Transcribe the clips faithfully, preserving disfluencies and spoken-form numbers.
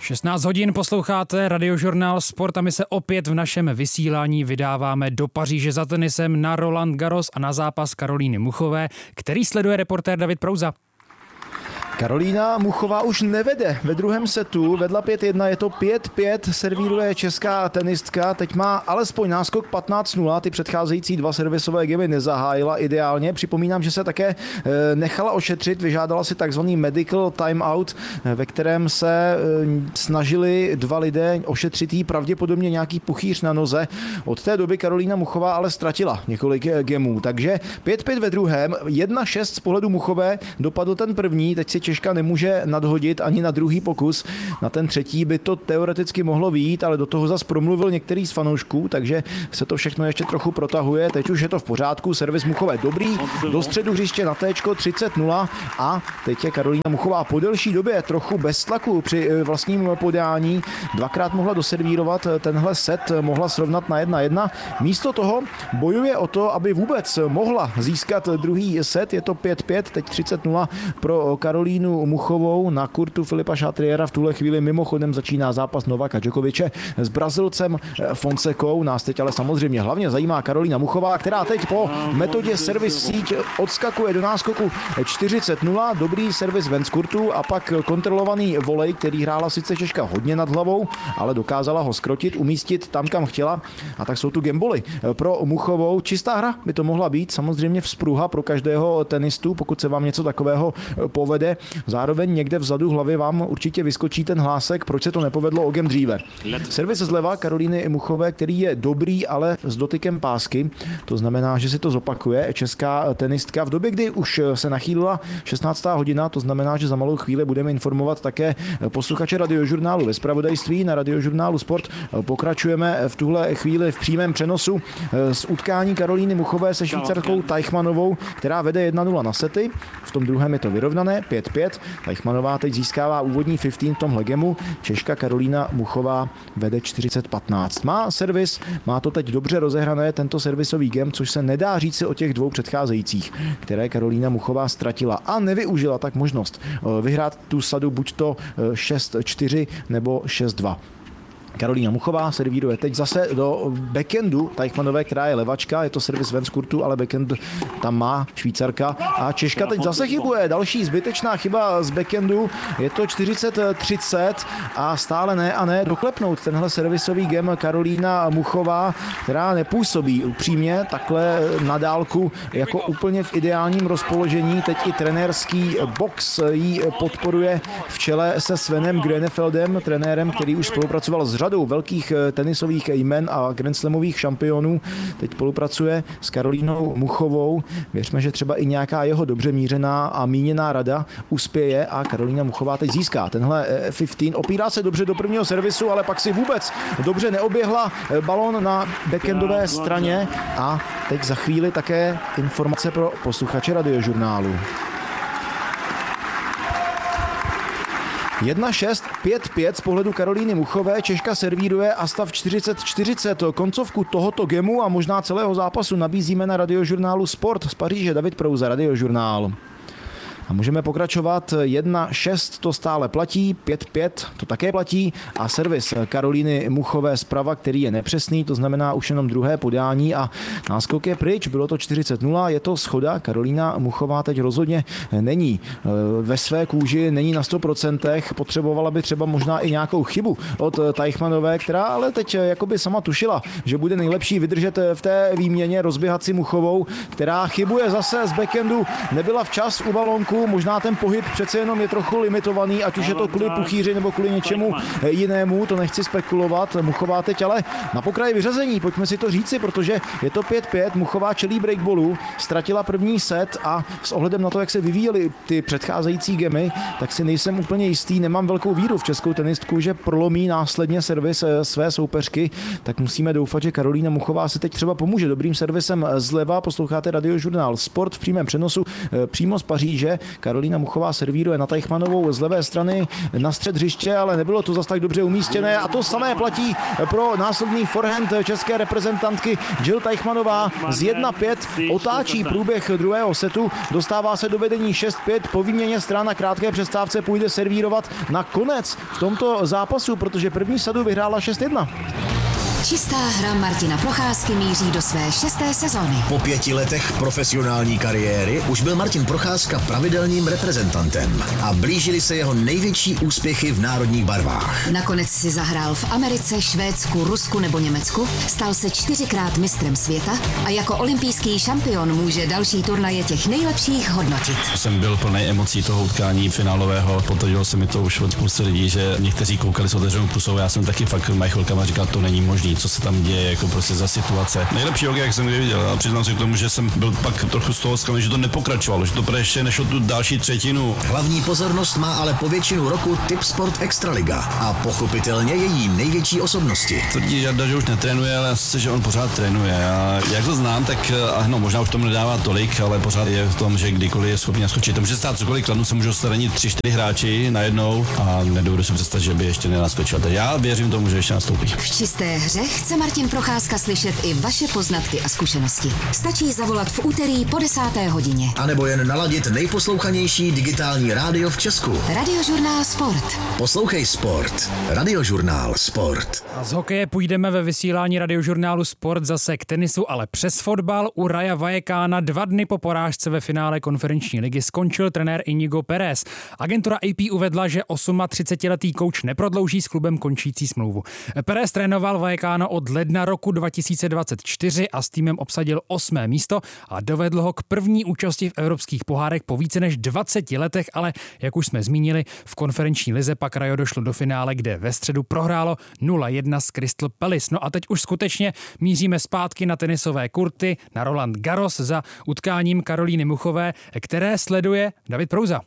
šestnáct hodin posloucháte Radiožurnál Sport a my se opět v našem vysílání vydáváme do Paříže za tenisem na Roland Garros a na zápas Karolíny Muchové, který sleduje reportér David Prouza. Karolína Muchová už nevede ve druhém setu, vedla pět jedna, je to pět pět, servíruje česká tenistka, teď má alespoň náskok patnáct nula, ty předcházející dva servisové gemy nezahájila ideálně. Připomínám, že se také nechala ošetřit, vyžádala si takzvaný medical timeout, ve kterém se snažili dva lidé ošetřit jí pravděpodobně nějaký puchýř na noze. Od té doby Karolína Muchová ale ztratila několik gemů, takže pět pět ve druhém, jedna šest z pohledu Muchové, dopadl ten první, teď si Češka nemůže nadhodit ani na druhý pokus. Na ten třetí by to teoreticky mohlo vyjít, ale do toho zas promluvil některý z fanoušků, takže se to všechno ještě trochu protahuje. Teď už je to v pořádku, servis Muchové dobrý, do středu hřiště na téčko třicet nula a teď je Karolína Muchová po delší době trochu bez tlaku při vlastním podání. Dvakrát mohla doservírovat tenhle set, mohla srovnat na jedna jedna. Místo toho bojuje o to, aby vůbec mohla získat druhý set. Je to pět pět, teď třicet nula pro Karolínu Muchovou na kurtu Filipa Chatriera. V tuhle chvíli mimochodem začíná zápas Novaka Djokoviče s Brazilcem Fonsecou. Nás teď ale samozřejmě hlavně zajímá Karolína Muchová, která teď po metodě servis síť odskakuje do náskoku čtyřicet nula. Dobrý servis ven z kurtu a pak kontrolovaný volej, který hrála sice Češka hodně nad hlavou, ale dokázala ho zkrotit, umístit tam, kam chtěla. A tak jsou tu gamboly pro Muchovou. Čistá hra by to mohla být, samozřejmě vzpruha pro každého tenistu, pokud se vám něco takového povede. Zároveň někde vzadu hlavy vám určitě vyskočí ten hlásek, proč se to nepovedlo o gem dříve. Servis zleva Karolíny Muchové, který je dobrý, ale s dotykem pásky. To znamená, že si to zopakuje česká tenistka v době, kdy už se nachýlila šestnáctá hodina, to znamená, že za malou chvíli budeme informovat také posluchače Radiožurnálu ve zpravodajství na Radiožurnálu Sport. Pokračujeme v tuhle chvíli v přímém přenosu z utkání Karolíny Muchové se Švýcarkou Teichmannovou, která vede jedna nula na sety. V tom druhém je to vyrovnané pět pět. Teichmannová teď získává úvodní patnáct v tomhle gemu. Češka Karolína Muchová vede čtyřicet patnáct. Má servis, má to teď dobře rozehrané tento servisový gem, což se nedá říci o těch dvou předcházejících, které Karolína Muchová ztratila a nevyužila tak možnost vyhrát tu sadu buď to šest čtyři nebo šest dva. Karolína Muchová servíruje teď zase do backhandu Teichmannové, která je levačka, je to servis ven z kurtu, ale backhand tam má Švýcarka a Češka teď zase chybuje, další zbytečná chyba z backhandu, je to čtyřicet třicet a stále ne a ne doklepnout tenhle servisový gem Karolína Muchová, která nepůsobí upřímně takhle na dálku jako úplně v ideálním rozpoložení, teď i trenérský box jí podporuje v čele se Svenem Grenefeldem, trenérem, který už spolupracoval s řadou velkých tenisových jmen a grandslamových šampionů. Teď spolupracuje s Karolínou Muchovou. Věřme, že třeba i nějaká jeho dobře mířená a míněná rada uspěje a Karolína Muchová teď získá tenhle patnáct. Opírá se dobře do prvního servisu, ale pak si vůbec dobře neoběhla balón na backhandové straně a teď za chvíli také informace pro posluchače Radiožurnálu. jedna šest, pět pět z pohledu Karolíny Muchové, Češka servíruje a stav čtyřicet čtyřicet. Koncovku tohoto gemu a možná celého zápasu nabízíme na Radiožurnálu Sport z Paříže. David Prouza, Radiožurnál. A můžeme pokračovat, jedna šest to stále platí, pět pět to také platí a servis Karolíny Muchové zprava, který je nepřesný, to znamená už jenom druhé podání a náskok je pryč, bylo to čtyřicet nula, je to schoda, Karolína Muchová teď rozhodně není ve své kůži, není na sto procent, potřebovala by třeba možná i nějakou chybu od Teichmannové, která ale teď jakoby sama tušila, že bude nejlepší vydržet v té výměně, rozběhat si Muchovou, která chybuje zase z backhandu, nebyla včas u balónku, možná ten pohyb přece jenom je trochu limitovaný, ať už je to kvůli puchýři nebo kvůli něčemu jinému, to nechci spekulovat. Muchová teď ale na pokraji vyřazení, pojďme si to říci, protože je to pět pět, Muchová čelí breakballu, ztratila první set a s ohledem na to, jak se vyvíjely ty předcházející gemy, tak si nejsem úplně jistý, nemám velkou víru v českou tenistku, že prolomí následně servis své soupeřky, tak musíme doufat, že Karolína Muchová se teď třeba pomůže dobrým servisem zleva. Posloucháte Radiožurnál Sport v přímém přenosu přímo z Paříže. Karolína Muchová servíruje na Teichmannovou z levé strany na střed hřiště, ale nebylo to zas tak dobře umístěné a to samé platí pro následný forehand české reprezentantky. Jill Teichmannová z jedna pět otáčí průběh druhého setu, dostává se do vedení šest pět, po výměně stran na krátké přestávce půjde servírovat na konec v tomto zápasu, protože první sadu vyhrála šest jedna. Čistá hra Martina Procházky míří do své šesté sezóny. Po pěti letech profesionální kariéry už byl Martin Procházka pravidelným reprezentantem a blížily se jeho největší úspěchy v národních barvách. Nakonec si zahrál v Americe, Švédsku, Rusku nebo Německu, stal se čtyřikrát mistrem světa a jako olympijský šampion může další turnaje těch nejlepších hodnotit. Jsem byl plný emocí toho utkání finálového, potvrdilo se mi to už od spousta lidí, že někteří koukali s otevřenou pusou, já jsem taky fakt chvilkama říkal, to není možný, co se tam děje, jako prostě za situace. Nejlepší hokej, jak jsem kdy viděl, a přiznám se k tomu, že jsem byl pak trochu z toho zklamaný, že to nepokračovalo, že to ještě nešlo tu další třetinu. Hlavní pozornost má ale po většinu roku Tipsport Extraliga a pochopitelně její největší osobnosti. Tvrdí Jarda, že už netrénuje, ale asi, že on pořád trénuje. A jak to znám, tak ano, možná už tomu nedává tolik, ale pořád je v tom, že kdykoliv je schopný naskočit. To může stát cokoliv, kladnu se můžou staranit tři, čtyři hráči najednou a nedovedu si představit, že by ještě nenaskočil. Tak já věřím tomu, že ještě nastoupí. V čisté hře chce Martin Procházka slyšet i vaše poznatky a zkušenosti. Stačí zavolat v úterý po desáté hodině. A nebo jen naladit nejposlouchanější digitální rádio v Česku. Radiožurnál Sport. Poslouchej Sport. Radiožurnál Sport. A z hokeje půjdeme ve vysílání Radiožurnálu Sport zase k tenisu, ale přes fotbal. U Raja Vallecana dva dny po porážce ve finále konferenční ligy skončil trenér Inigo Pérez. Agentura A P uvedla, že třicetiosmiletý kouč neprodlouží s klubem končící smlouvu. Pérez trénoval Vallecano od ledna roku dva tisíce dvacet čtyři a s týmem obsadil osmé místo a dovedl ho k první účasti v evropských pohárech po více než dvaceti letech, ale jak už jsme zmínili, v konferenční lize pak Rajo došlo do finále, kde ve středu prohrálo nula jedna s Crystal Palace. No a teď už skutečně míříme zpátky na tenisové kurty, na Roland Garros za utkáním Karolíny Muchové, které sleduje David Prouza.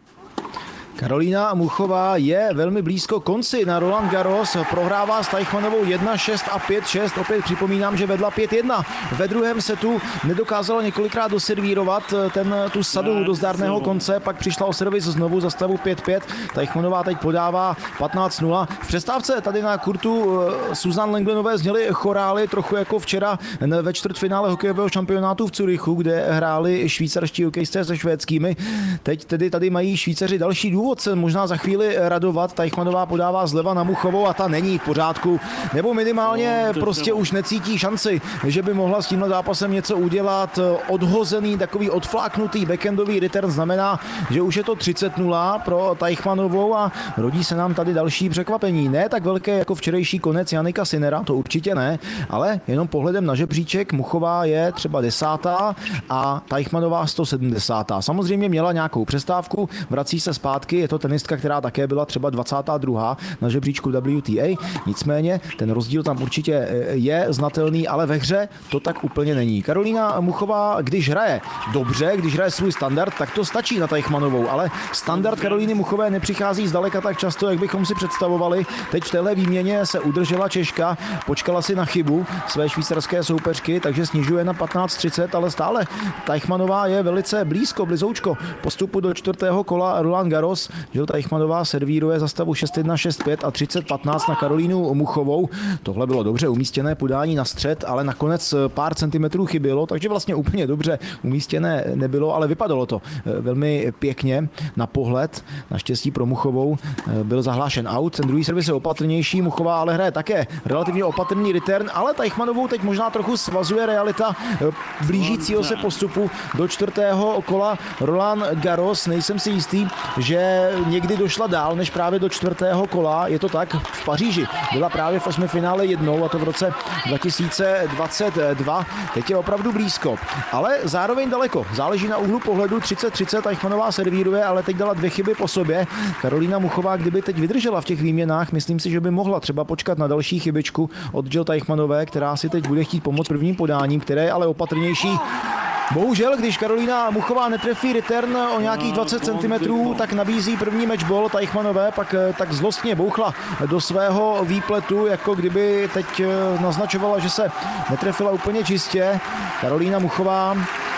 Karolína Muchová je velmi blízko konci na Roland Garros, prohrává s Teichmannovou jedna šest a pět šest, opět připomínám, že vedla pět jedna. Ve druhém setu nedokázala několikrát doservírovat ten, tu sadu do zdárného konce, pak přišla o servis znovu za stavu pět pět, Teichmannová teď podává patnáct nula. V přestávce tady na kurtu Susan Lenglenové zněly chorály, trochu jako včera ve čtvrtfinále hokejového šampionátu v Curychu, kde hráli švýcarští hokejisté se švédskými. Teď tedy tady mají Švýcaři další důvod se možná za chvíli radovat. Teichmannová podává zleva na Muchovou a ta není v pořádku. Nebo minimálně prostě už necítí šanci, že by mohla s tímhle zápasem něco udělat. Odhozený, takový odfláknutý backendový return znamená, že už je to třicet nula pro Teichmannovou a rodí se nám tady další překvapení. Ne tak velké jako včerejší konec Jannika Sinnera, to určitě ne, ale jenom pohledem na žebříček Muchová je třeba desátá a Teichmannová sto sedmdesátá. Samozřejmě měla nějakou přestávku, vrací se zpátky. Je to tenistka, která také byla třeba dvacátá druhá na žebříčku W T A. Nicméně ten rozdíl tam určitě je znatelný, ale ve hře to tak úplně není. Karolína Muchová, když hraje dobře, když hraje svůj standard, tak to stačí na Teichmannovou, ale standard Karolíny Muchové nepřichází zdaleka tak často, jak bychom si představovali. Teď v téhle výměně se udržela Češka, počkala si na chybu své švýcarské soupeřky, takže snižuje na patnáct třicet, ale stále Teichmannová je velice blízko, blizoučko postupu do čtvrtého kola Roland Garros. Jill Teichmannová servíruje za stavu šest jedna šest pět a třicet patnáct na Karolínu Muchovou. Tohle bylo dobře umístěné podání na střed, ale nakonec pár centimetrů chybělo, takže vlastně úplně dobře umístěné nebylo, ale vypadalo to velmi pěkně na pohled. Naštěstí pro Muchovou byl zahlášen out. Ten druhý servis je opatrnější, Muchová ale hraje také relativně opatrný return, ale Teichmannovou teď možná trochu svazuje realita blížícího se postupu do čtvrtého kola Roland Garros. Nejsem si jistý, že někdy došla dál než právě do čtvrtého kola. Je to tak v Paříži. Byla právě v osmifinále jednou a to v roce dva tisíce dvacet dva. Teď je opravdu blízko, ale zároveň daleko. Záleží na úhlu pohledu třicet třicet. Teichmannová servíruje, ale teď dala dvě chyby po sobě. Karolína Muchová, kdyby teď vydržela v těch výměnách, myslím si, že by mohla třeba počkat na další chybičku od Jill Teichmannové, která si teď bude chtít pomoct prvním podáním, které je ale opatrnější. Bohužel, když Karolína Muchová netrefí return o nějakých dvacet centimetrů, tak nabízí první matchball Teichmannové, pak tak zlostně bouchla do svého výpletu, jako kdyby teď naznačovala, že se netrefila úplně čistě. Karolína Muchová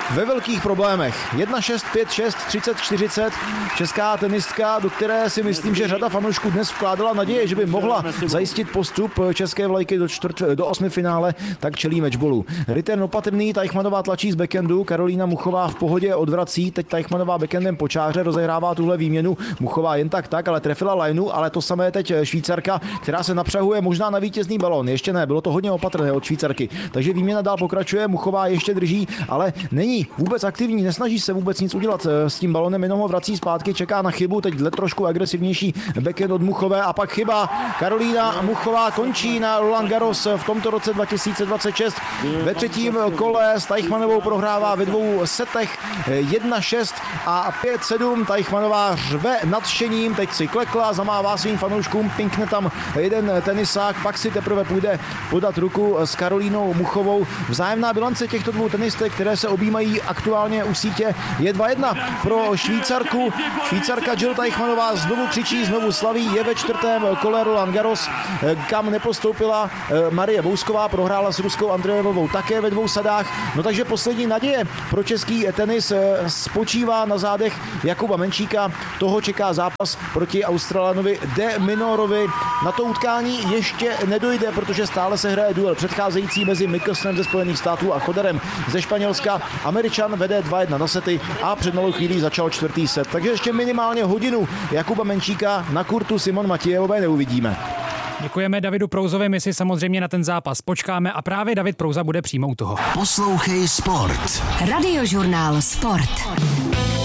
ve velkých problémech. jedna šest, pět šest, třicet čtyřicet. Česká tenistka, do které si myslím, že řada fanoušků dnes vkládala naděje, že by mohla zajistit postup české vlajky do, čtvrt, do osmi finále, tak čelí matchballu. Return opatrný, Teichmannová tlačí z backhandu, Karolína Muchová v pohodě odvrací, teď Teichmannová backhandem po čáře rozehrává tuhle výměnu. Muchová jen tak tak, ale trefila lineu, ale to samé teď Švýcarka, která se napřahuje možná na vítězný balón. Ještě ne, bylo to hodně opatrné od Švýcarky. Takže výměna dál pokračuje, Muchová ještě drží, ale není vůbec aktivní, nesnaží se vůbec nic udělat s tím balonem, jenom ho vrací zpátky, čeká na chybu, teď dle trošku agresivnější backhand od Muchové a pak chyba. Karolína Muchová končí na Roland Garros v tomto roce dva tisíce dvacet šest. Ve třetím kole s Teichmannovou prohrává ve dvou setech jedna šest a pět sedm. Teichmannová řve nadšením, teď si klekla, zamává svým fanouškům, pinkne tam jeden tenisák, pak si teprve půjde podat ruku s Karolínou Muchovou. Vzájemná bilance těchto dvou tenistek, které se objímají aktuálně u sítě, je dva jedna pro Švýcarku. Švýcarka Jill Teichmannová znovu křičí, znovu slaví, je ve čtvrtém kole Roland Garros, kam nepostoupila Marie Vousková, prohrála s ruskou Andrejevovou také ve dvou sadách. No takže poslední naděje pro český tenis spočívá na zádech Jakuba Menčíka. Toho čeká zápas proti Australanovi De Minorovi. Na to utkání ještě nedojde, protože stále se hraje duel předcházející mezi Mickelsonem ze Spojených států a Choderem ze Španělska. Američan vede dva jedna na sety a před malou chvílí začal čtvrtý set. Takže ještě minimálně hodinu Jakuba Menčíka na kurtu Simon Matějevové neuvidíme. Děkujeme Davidu Prouzovi, my si samozřejmě na ten zápas počkáme a právě David Prouza bude přímo u toho. Poslouchej Sport. Radiožurnál Sport.